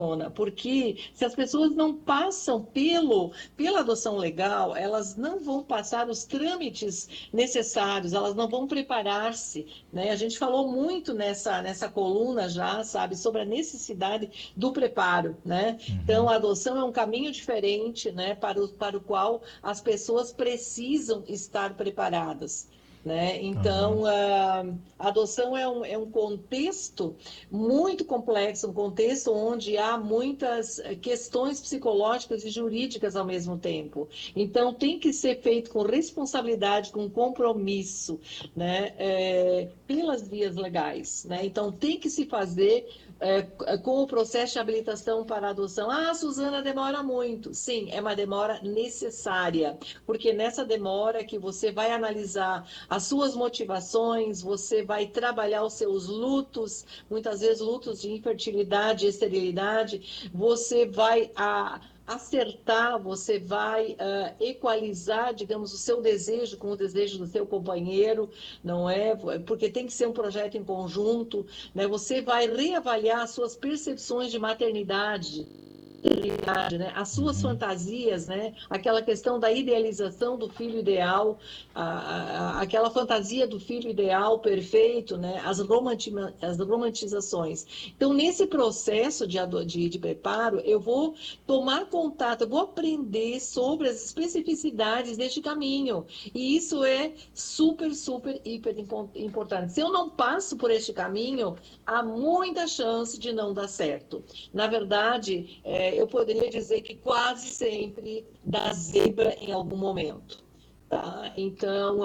Porque se as pessoas não passam pela adoção legal, elas não vão passar os trâmites necessários, elas não vão preparar-se, né? A gente falou muito nessa coluna já, sabe, sobre a necessidade do preparo, né? Então, Uhum. a adoção é um caminho diferente, né, para o qual as pessoas precisam estar preparadas. Né? Aham. Então, a adoção é um contexto muito complexo, um contexto onde há muitas questões psicológicas e jurídicas ao mesmo tempo. Então, tem que ser feito com responsabilidade, com compromisso, né? Pelas vias legais. Né? Então, tem que se fazer com o processo de habilitação para adoção. Ah, Suzana, demora muito. Sim, é uma demora necessária, porque nessa demora que você vai analisar as suas motivações, você vai trabalhar os seus lutos, muitas vezes lutos de infertilidade e esterilidade, você vai acertar, você vai equalizar, digamos, o seu desejo com o desejo do seu companheiro, não é? Porque tem que ser um projeto em conjunto, né? Você vai reavaliar as suas percepções de maternidade, né? As suas Uhum. fantasias, né? Aquela questão da idealização do filho ideal, aquela fantasia do filho ideal perfeito, né? As romantizações. Então, nesse processo de preparo, eu vou tomar contato, eu vou aprender sobre as especificidades deste caminho. E isso é super, super, hiper importante. Se eu não passo por este caminho, há muita chance de não dar certo. Na verdade, eu poderia dizer que quase sempre dá zebra em algum momento. Tá? Então,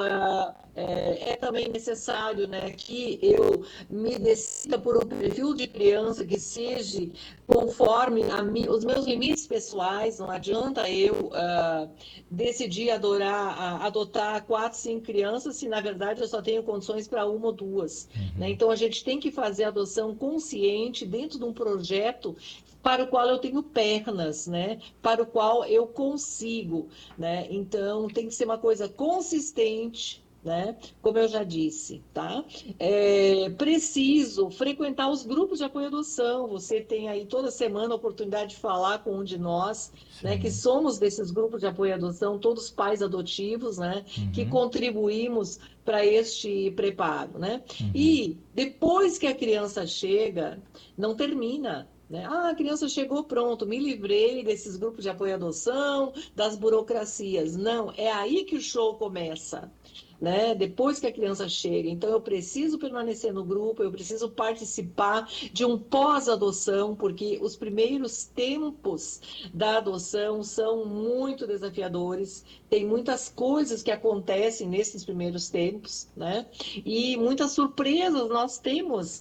é também necessário, né, que eu me decida por um perfil de criança que seja conforme os meus limites pessoais. Não adianta eu decidir adotar 4, 5 crianças se, na verdade, eu só tenho condições para uma ou duas. Né? Uhum. Então, a gente tem que fazer a adoção consciente dentro de um projeto para o qual eu tenho pernas, né? Para o qual eu consigo, né? Então, tem que ser uma coisa consistente, né? Como eu já disse, tá? Preciso frequentar os grupos de apoio à adoção. Você tem aí toda semana a oportunidade de falar com um de nós, né? Que Sim. somos desses grupos de apoio à adoção, todos pais adotivos, né? Que Uhum. contribuímos para este preparo, né? Uhum. E depois que a criança chega, não termina. Né? Ah, a criança chegou, pronto, me livrei desses grupos de apoio à adoção, das burocracias. Não, é aí que o show começa. Né? Depois que a criança chega. Então, eu preciso permanecer no grupo, eu preciso participar de um pós-adoção, porque os primeiros tempos da adoção são muito desafiadores. Tem muitas coisas que acontecem nesses primeiros tempos, né? E muitas surpresas nós temos,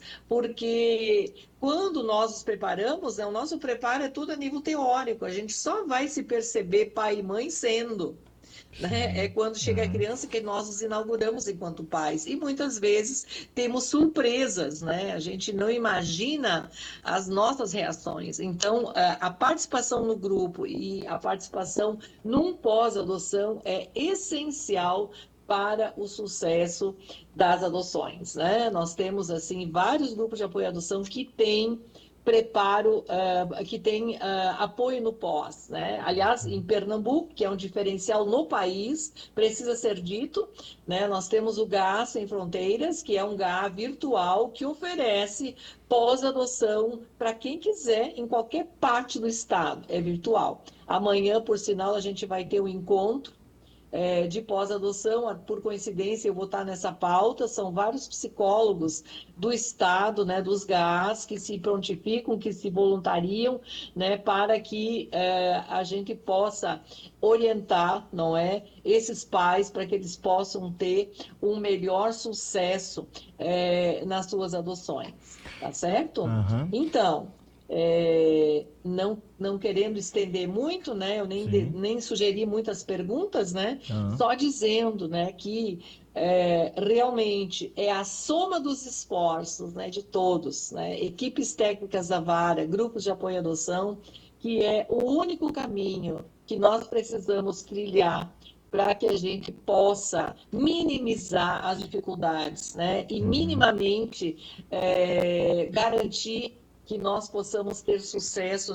porque quando nós nos preparamos, né, o nosso preparo é tudo a nível teórico, a gente só vai se perceber pai e mãe sendo. Né? É Sim. quando chega a Uhum. criança que nós nos inauguramos enquanto pais. E muitas vezes temos surpresas, né? A gente não imagina as nossas reações. Então, a participação no grupo e a participação num pós-adoção é essencial para o sucesso das adoções, né? Nós temos assim vários grupos de apoio à adoção que têm preparo, que tem apoio no pós. Né? Aliás, em Pernambuco, que é um diferencial no país, precisa ser dito, né? Nós temos o GA Sem Fronteiras, que é um GA virtual que oferece pós-adoção para quem quiser em qualquer parte do estado, é virtual. Amanhã, por sinal, a gente vai ter um encontro de pós-adoção, por coincidência eu vou estar nessa pauta, são vários psicólogos do Estado, né, dos GAs, que se prontificam, que se voluntariam, né, para que a gente possa orientar, não é, esses pais para que eles possam ter um melhor sucesso nas suas adoções, tá certo? Aham. Então, não querendo estender muito, né? Eu Sim. nem sugeri muitas perguntas, né? Aham. Só dizendo, né, que realmente é a soma dos esforços, né, de todos, né? Equipes técnicas da vara, grupos de apoio à adoção, que é o único caminho que nós precisamos trilhar para que a gente possa minimizar as dificuldades, né? E Uhum. minimamente garantir que nós possamos ter sucesso